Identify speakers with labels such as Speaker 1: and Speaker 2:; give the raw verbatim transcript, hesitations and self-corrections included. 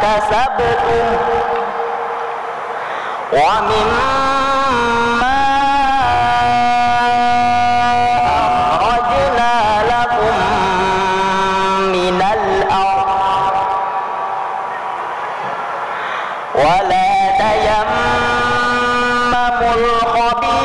Speaker 1: كسبتم ومما أخرجنا لكم من الأرض ولا تيمموا الخبيث